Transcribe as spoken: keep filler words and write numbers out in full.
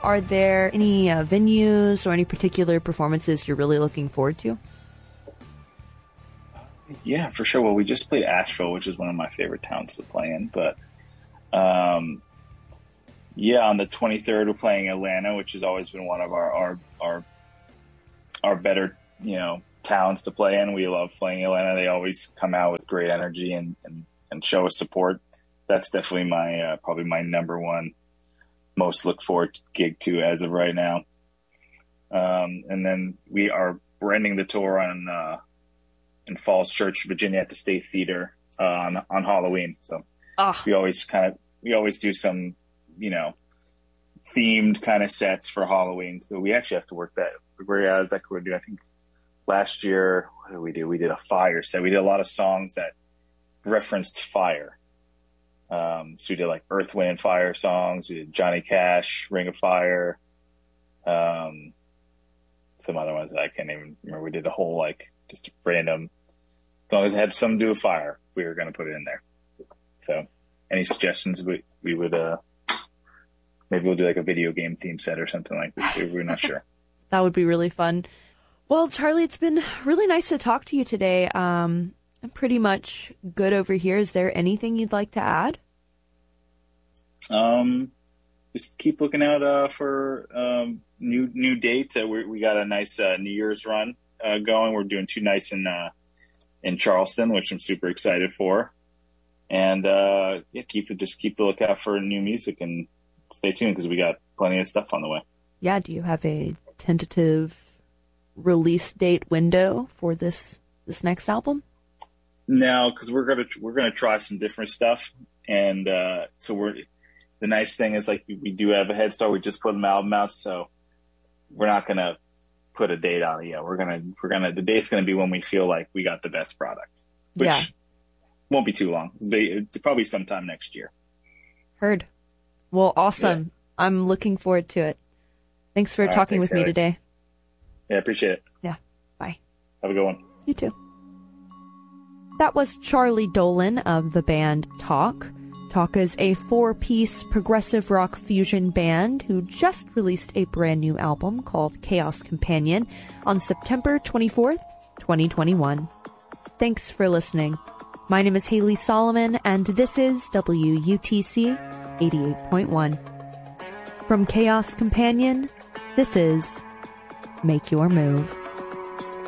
are there any uh, venues or any particular performances you're really looking forward to? Yeah, for sure. Well, we just played Asheville, which is one of my favorite towns to play in. But um, yeah, on the twenty-third, we're playing Atlanta, which has always been one of our our our, our better, you know, towns to play in. We love playing Atlanta. They always come out with great energy and, and, and show us support. That's definitely my uh, probably my number one most look forward gig to as of right now. Um, and then we are we're ending the tour on uh, in Falls Church, Virginia, at the State Theater uh, on on Halloween. So oh. we always kind of we always do some you know themed kind of sets for Halloween. So we actually have to work that. We're uh, like we're doing. I think last year, what did we do? We did a fire set. We did a lot of songs that referenced fire. Um, so we did like Earth, Wind, and Fire songs. We did Johnny Cash, Ring of Fire. Um, some other ones that I can't even remember. We did a whole like just random. As long as it had something to do with fire, we were going to put it in there. So, any suggestions? We we would uh maybe we'll do like a video game theme set or something like this. We're not sure. That would be really fun. Well, Charlie, it's been really nice to talk to you today. Um, I'm pretty much good over here. Is there anything you'd like to add? Um, just keep looking out uh, for um, new new dates. Uh, we we got a nice uh, New Year's run uh, going. We're doing two nights in uh, in Charleston, which I'm super excited for. And uh, yeah, keep just keep the lookout for new music and stay tuned because we got plenty of stuff on the way. Yeah. Do you have a tentative release date window for this this next album? No, because we're gonna we're gonna try some different stuff, and uh, so we're the nice thing is like we, we do have a head start. We just put an album out, so we're not gonna put a date on it yet. We're gonna we're gonna the date's gonna be when we feel like we got the best product, which yeah. won't be too long. Be, probably sometime next year. Heard. Well, awesome. Yeah. I'm looking forward to it. Thanks for All talking right, thanks, with me Haley. today. Yeah, appreciate it. Yeah. Bye. Have a good one. You too. That was Charlie Dolan of the band Talk. Talk is a four-piece progressive rock fusion band who just released a brand new album called Chaos Companion on September twenty-fourth, twenty twenty-one. Thanks for listening. My name is Haley Solomon, and this is W U T C eighty-eight point one. From Chaos Companion, this is Make Your Move.